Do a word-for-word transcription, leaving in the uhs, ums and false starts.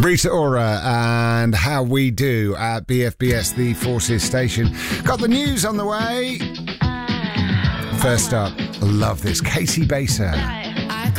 Rita Ora and How We Do at B F B S, the Forces station. Got the news on the way. First up, love this, Casey Baser.